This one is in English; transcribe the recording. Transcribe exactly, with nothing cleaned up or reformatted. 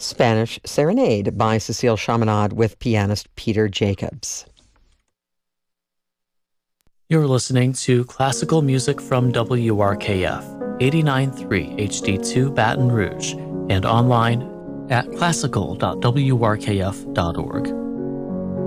Spanish Serenade by Cecile Chaminade with pianist Peter Jacobs. You're listening to classical music from W R K F, eighty-nine point three H D two Baton Rouge, and online at classical dot w r k f dot org.